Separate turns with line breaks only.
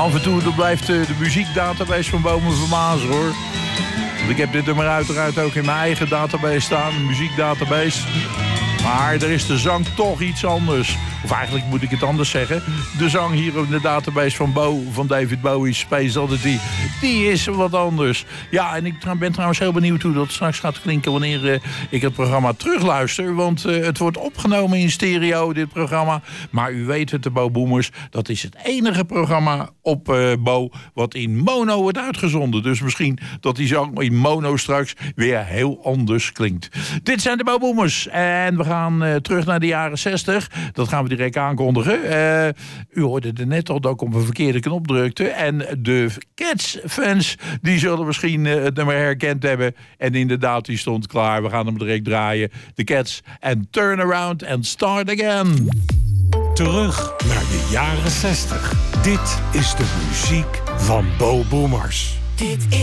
af en toe blijft de muziekdatabase van Bo me vermazen, hoor. Want ik heb dit nummer uiteraard ook in mijn eigen database staan, een muziekdatabase. Maar er is de zang toch iets anders. Of eigenlijk moet ik het anders zeggen. De zang hier in de database van Bo, van David Bowie, Space Oddity, die is wat anders. Ja, en ik ben trouwens heel benieuwd hoe dat straks gaat klinken wanneer ik het programma terugluister. Want het wordt opgenomen in stereo, dit programma. Maar u weet het, de Bo Boomers, dat is het enige programma op Bo wat in mono wordt uitgezonden. Dus misschien dat die zang in mono straks weer heel anders klinkt. Dit zijn de Bo Boomers. En we gaan terug naar de jaren 60. Dat gaan we direct aankondigen. U hoorde er net al dat ik op een verkeerde knop drukte. En de Cats-fans, die zullen misschien het nummer herkend hebben. En inderdaad, die stond klaar. We gaan hem direct draaien. De Cats en Turn Around and Start Again.
Terug naar de jaren 60. Dit is de muziek van Bo Boomers.